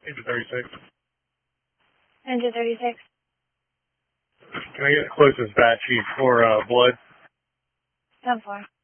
Engine 36. Engine 36. Can I get the closest bat chief for blood? 10-4.